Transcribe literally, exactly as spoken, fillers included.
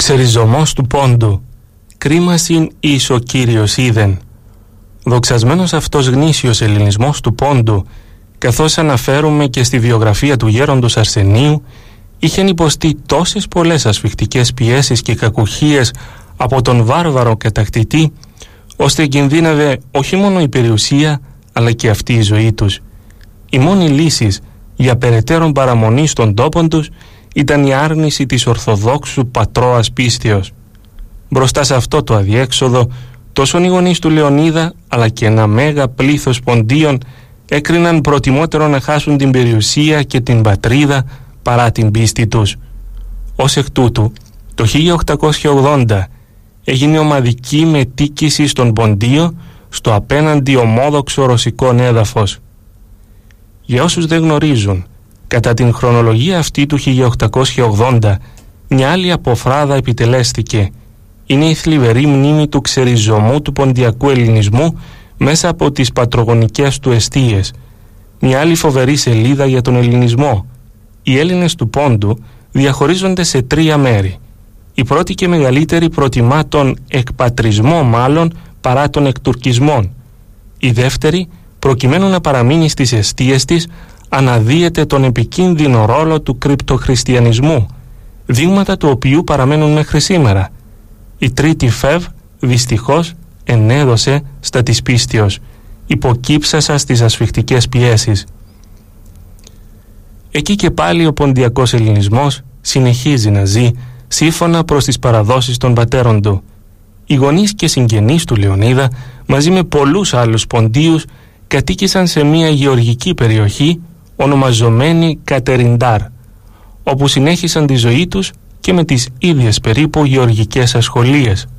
ξεριζωμός του πόντου, κρίμασιν εις ο Κύριος είδεν. Δοξασμένος αυτός γνήσιος ελληνισμός του πόντου, καθώς αναφέρουμε και στη βιογραφία του γέροντος Αρσενίου, είχεν υποστεί τόσες πολλές ασφιχτικές πιέσεις και κακουχίες από τον βάρβαρο κατακτητή, ώστε κινδύνευε όχι μόνο η περιουσία, αλλά και αυτή η ζωή τους. Η μόνη λύση για περαιτέρω παραμονή στον τόπον τους ήταν η άρνηση της ορθοδόξου πατρόας πίστεως. Μπροστά σε αυτό το αδιέξοδο, τόσο οι γονείς του Λεωνίδα, αλλά και ένα μέγα πλήθος ποντίων έκριναν προτιμότερο να χάσουν την περιουσία και την πατρίδα παρά την πίστη τους. Ως εκ τούτου, το χίλια οκτακόσια ογδόντα έγινε ομαδική μετοίκηση στον Ποντίο στο απέναντι ομόδοξο ρωσικό έδαφος. Για όσους δεν γνωρίζουν, κατά την χρονολογία αυτή του χίλια οκτακόσια ογδόντα μια άλλη αποφράδα επιτελέστηκε. Είναι η θλιβερή μνήμη του ξεριζωμού του ποντιακού ελληνισμού μέσα από τις πατρογονικές του εστίες. Μια άλλη φοβερή σελίδα για τον ελληνισμό. Οι Έλληνες του Πόντου διαχωρίζονται σε τρία μέρη. Η πρώτη και μεγαλύτερη προτιμά τον εκπατρισμό μάλλον παρά τον εκτουρκισμό. Η δεύτερη, προκειμένου να παραμείνει στις εστίες της, αναδύεται τον επικίνδυνο ρόλο του κρυπτοχριστιανισμού, δείγματα του οποίου παραμένουν μέχρι σήμερα. Η τρίτη φεύ, δυστυχώς, ενέδωσε στα της πίστεως, υποκύψασα στις ασφιχτικές πιέσεις. Εκεί και πάλι ο ποντιακός ελληνισμός συνεχίζει να ζει σύμφωνα προς τις παραδόσεις των πατέρων του. Οι γονείς και συγγενείς του Λεωνίδα, μαζί με πολλούς άλλους ποντίους, κατοίκησαν σε μια γεωργική περιοχή ονομαζομένη Κατεριντάρ, όπου συνέχισαν τη ζωή τους και με τις ίδιες περίπου γεωργικές ασχολίες.